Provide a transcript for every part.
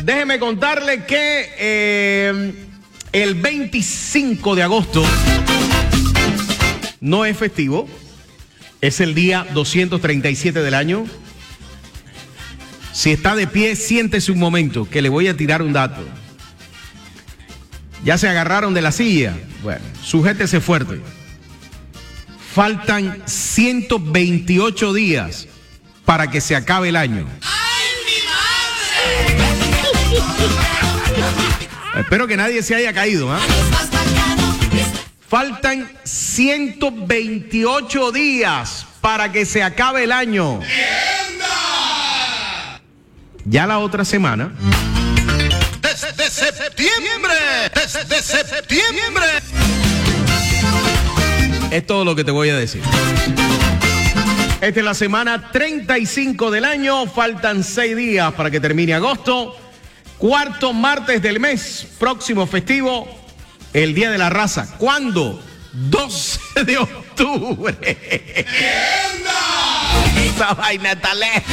déjeme contarle que el 25 de agosto no es festivo, es el día 237 del año. Si está de pie, siéntese un momento, que le voy a tirar un dato. ¿Ya se agarraron de la silla? Bueno, sujétese fuerte. Faltan 128 días para que se acabe el año. ¡Ay, mi madre! Espero que nadie se haya caído, ¿eh? Faltan 128 días para que se acabe el año. Ya la otra semana. Desde septiembre. Es todo lo que te voy a decir. Esta es la semana 35 del año. Faltan 6 días para que termine agosto. Cuarto martes del mes. Próximo festivo, el Día de la Raza. ¿Cuándo? 12 de octubre. Esa vaina está lejos.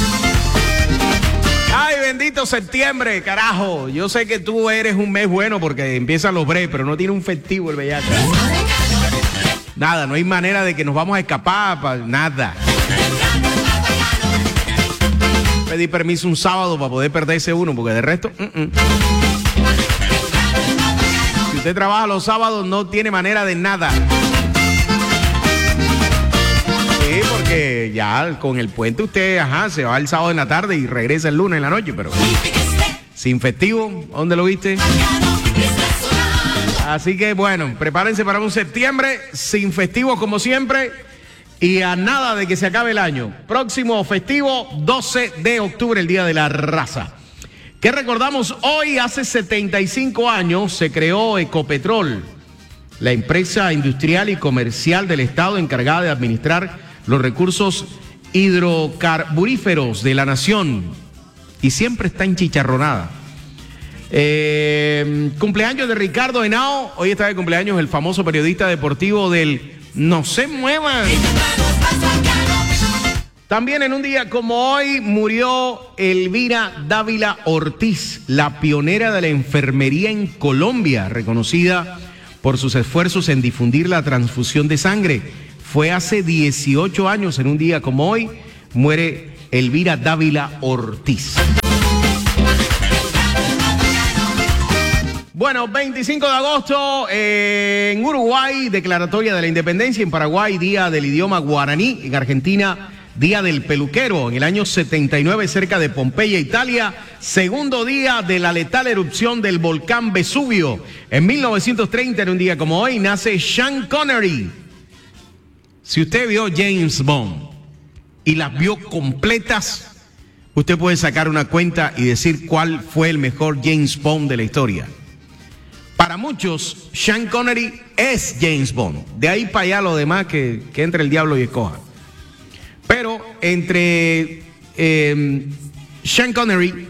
Ay, bendito septiembre, carajo. Yo sé que tú eres un mes bueno porque empiezan los breaks, pero no tiene un festivo el bellaco. Nada, no hay manera de que nos vamos a escapar, nada. Pedí permiso un sábado para poder perderse uno, porque de resto... Si usted trabaja los sábados, no tiene manera de nada. Sí, porque ya con el puente usted, se va el sábado en la tarde y regresa el lunes en la noche, pero sin festivo, ¿dónde lo viste? Así que bueno, prepárense para un septiembre sin festivo como siempre y a nada de que se acabe el año. Próximo festivo, 12 de octubre, el Día de la Raza. ¿Qué recordamos hoy? Hace 75 años se creó Ecopetrol, la empresa industrial y comercial del Estado encargada de administrar los recursos hidrocarburíferos de la nación, y siempre está enchicharronada. Cumpleaños de Ricardo Henao. Hoy está de cumpleaños el famoso periodista deportivo del No se muevan. También en un día como hoy murió Elvira Dávila Ortiz, la pionera de la enfermería en Colombia, reconocida por sus esfuerzos en difundir la transfusión de sangre. Fue hace 18 años, en un día como hoy, muere Elvira Dávila Ortiz. Bueno, 25 de agosto, en Uruguay, declaratoria de la independencia. En Paraguay, día del idioma guaraní. En Argentina, día del peluquero. En el año 79, cerca de Pompeya, Italia, segundo día de la letal erupción del volcán Vesubio. En 1930, en un día como hoy, nace Sean Connery. Si usted vio James Bond y las vio completas, usted puede sacar una cuenta y decir cuál fue el mejor James Bond de la historia. Para muchos, Sean Connery es James Bond. De ahí para allá lo demás que entre el diablo y escoja. Pero entre Sean Connery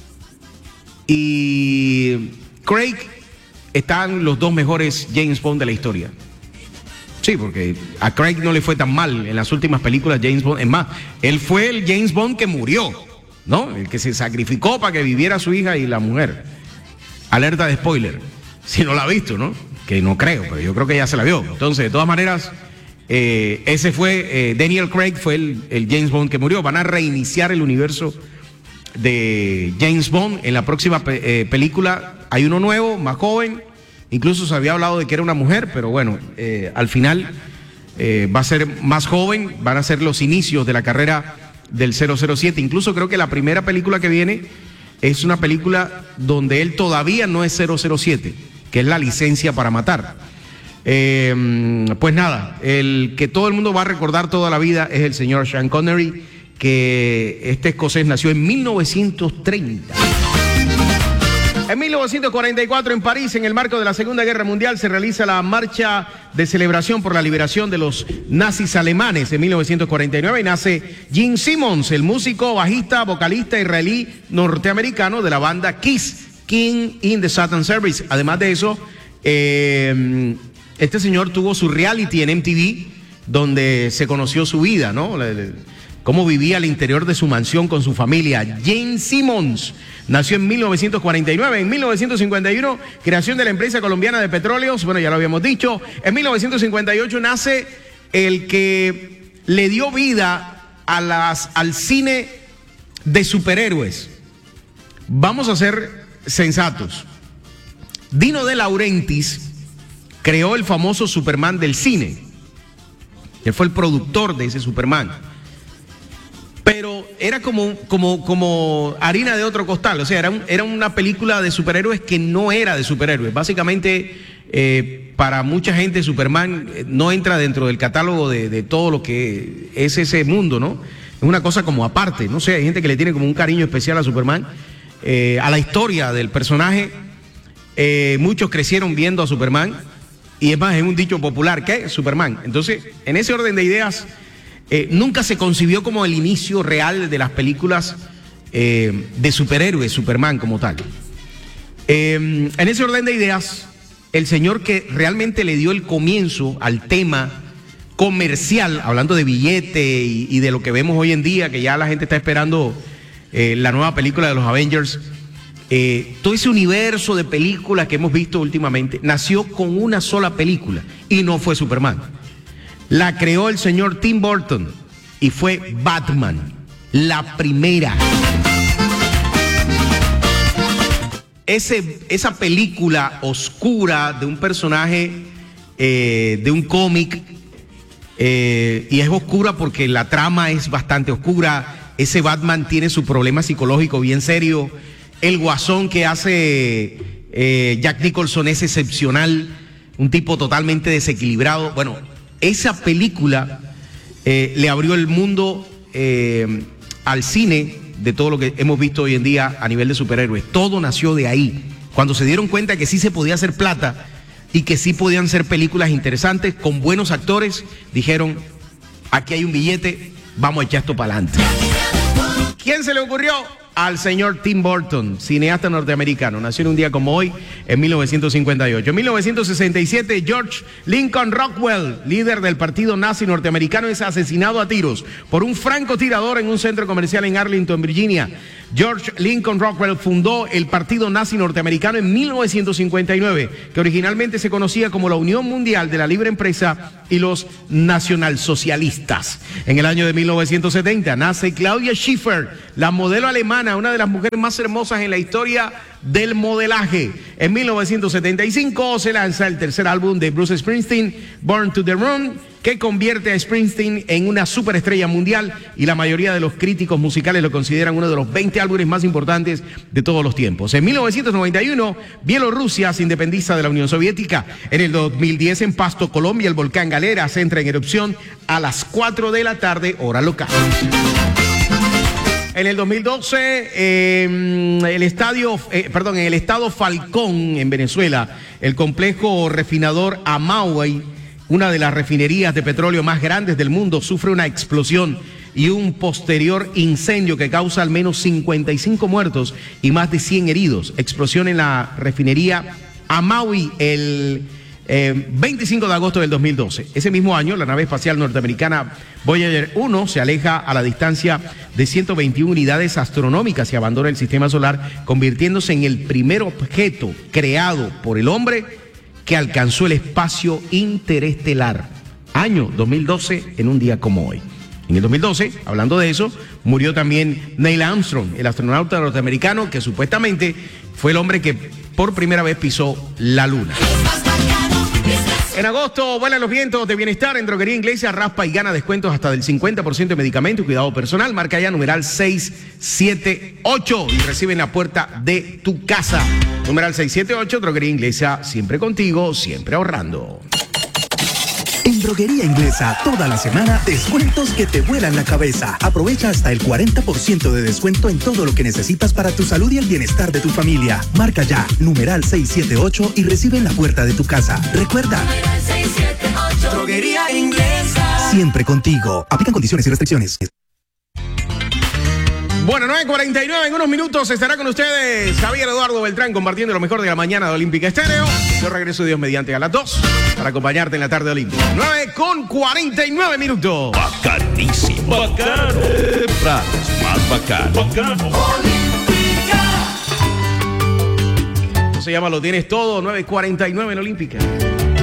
y Craig están los dos mejores James Bond de la historia. Sí, porque a Craig no le fue tan mal en las últimas películas James Bond. Es más, él fue el James Bond que murió, ¿no? El que se sacrificó para que viviera su hija y la mujer. Alerta de spoiler. Si no la ha visto, ¿no? Que no creo, pero yo creo que ya se la vio. Entonces, de todas maneras, ese fue, Daniel Craig fue el James Bond que murió. Van a reiniciar el universo de James Bond. En la próxima película hay uno nuevo, más joven. Incluso se había hablado de que era una mujer, pero bueno, al final va a ser más joven, van a ser los inicios de la carrera del 007. Incluso creo que la primera película que viene es una película donde él todavía no es 007, que es La licencia para matar. Pues nada, el que todo el mundo va a recordar toda la vida es el señor Sean Connery, que este escocés nació en 1930. En 1944, en París, en el marco de la Segunda Guerra Mundial, se realiza la marcha de celebración por la liberación de los nazis alemanes. En 1949 nace Gene Simmons, el músico, bajista, vocalista israelí norteamericano de la banda Kiss, King in the Satan Service. Además de eso, este señor tuvo su reality en MTV, donde se conoció su vida, ¿no? cómo vivía al interior de su mansión con su familia. Jane Simmons nació en 1949. En 1951, creación de la empresa colombiana de petróleos. Bueno, ya lo habíamos dicho. En 1958 nace el que le dio vida al cine de superhéroes. Vamos a ser sensatos. Dino De Laurentiis creó el famoso Superman del cine. Él fue el productor de ese Superman. Pero era como harina de otro costal. O sea, era una película de superhéroes que no era de superhéroes. Básicamente, para mucha gente, Superman no entra dentro del catálogo de todo lo que es ese mundo, ¿no? Es una cosa como aparte. No sé, hay gente que le tiene como un cariño especial a Superman, a la historia del personaje. Muchos crecieron viendo a Superman. Y es más, es un dicho popular, ¿qué? Superman. Entonces, en ese orden de ideas, nunca se concibió como el inicio real de las películas de superhéroes, Superman como tal. En ese orden de ideas, el señor que realmente le dio el comienzo al tema comercial, hablando de billete y de lo que vemos hoy en día, que ya la gente está esperando la nueva película de los Avengers. Todo ese universo de películas que hemos visto últimamente nació con una sola película y no fue Superman. La creó el señor Tim Burton y fue Batman, la primera. Esa película oscura de un personaje de un cómic, y es oscura porque la trama es bastante oscura. Ese Batman tiene su problema psicológico bien serio. El guasón que hace Jack Nicholson es excepcional, un tipo totalmente desequilibrado. Bueno, esa película le abrió el mundo al cine de todo lo que hemos visto hoy en día a nivel de superhéroes. Todo nació de ahí. Cuando se dieron cuenta que sí se podía hacer plata y que sí podían ser películas interesantes con buenos actores, dijeron, aquí hay un billete, vamos a echar esto para adelante. ¿Quién se le ocurrió? Al señor Tim Burton, cineasta norteamericano. Nació en un día como hoy, en 1958. En 1967, George Lincoln Rockwell, líder del partido nazi norteamericano, es asesinado a tiros por un francotirador en un centro comercial en Arlington, Virginia. George Lincoln Rockwell fundó el partido nazi norteamericano en 1959, que originalmente se conocía como la Unión Mundial de la Libre Empresa y los Nacionalsocialistas. En el año de 1970 nace Claudia Schiffer, la modelo alemana, una de las mujeres más hermosas en la historia del modelaje. En 1975 se lanza el tercer álbum de Bruce Springsteen, Born to the Run, que convierte a Springsteen en una superestrella mundial y la mayoría de los críticos musicales lo consideran uno de los 20 álbumes más importantes de todos los tiempos. En 1991, Bielorrusia se independiza de la Unión Soviética. En el 2010, en Pasto, Colombia, el volcán Galeras entra en erupción a las 4 de la tarde, hora local. En el 2012, en el estado Falcón, en Venezuela, el complejo refinador Amauy, una de las refinerías de petróleo más grandes del mundo, sufre una explosión y un posterior incendio que causa al menos 55 muertos y más de 100 heridos. Explosión en la refinería Amauy el 25 de agosto del 2012. Ese mismo año, la nave espacial norteamericana Voyager 1 se aleja a la distancia de 121 unidades astronómicas y abandona el sistema solar, convirtiéndose en el primer objeto creado por el hombre que alcanzó el espacio interestelar. Año 2012, en un día como hoy. En el 2012, hablando de eso, murió también Neil Armstrong, el astronauta norteamericano que supuestamente fue el hombre que por primera vez pisó la luna. En agosto vuelan los vientos de bienestar en Droguería Inglesa, raspa y gana descuentos hasta del 50% de medicamentos y cuidado personal. Marca ya numeral 678 y recibe en la puerta de tu casa. Numeral 678, Droguería Inglesa, siempre contigo, siempre ahorrando. En Droguería Inglesa, toda la semana, descuentos que te vuelan la cabeza. Aprovecha hasta el 40% de descuento en todo lo que necesitas para tu salud y el bienestar de tu familia. Marca ya, numeral 678 y recibe en la puerta de tu casa. Recuerda, numeral 678, Droguería Inglesa. Siempre contigo. Aplican condiciones y restricciones. Bueno, 9:49, en unos minutos estará con ustedes Javier Eduardo Beltrán compartiendo lo mejor de la mañana de Olímpica Estéreo. Yo regreso, Dios mediante, a las 2 para acompañarte en la tarde olímpica. 9:49 minutos. Bacanísimo. bacano. Pratos más bacano. Esto se llama Lo Tienes Todo, 9:49 en Olímpica.